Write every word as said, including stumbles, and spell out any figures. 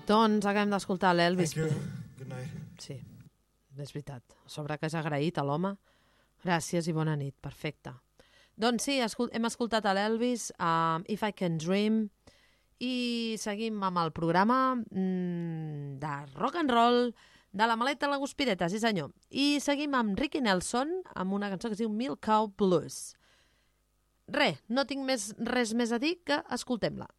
Doncs acabem d'escoltar l'Elvis. Thank you. Good night. Sí, és veritat. A sobre que és agraït a l'home. Gràcies i bona nit. Perfecte. Doncs sí, escol hem escoltat a l'Elvis, um, If I Can Dream, i seguim amb el programa mm, de rock and roll de la maleta a la guspireta, sí senyor. I seguim amb Ricky Nelson, amb una cançó que es diu Milk Cow Blues. Re, no tinc més, res més a dir que escoltem-la.